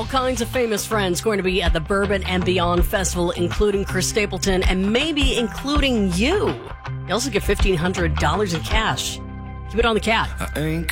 all kinds of famous friends going to be at the Bourbon and Beyond Festival, including Chris Stapleton and maybe including you. You also get $1,500 in cash. Keep it on the cat. I ain't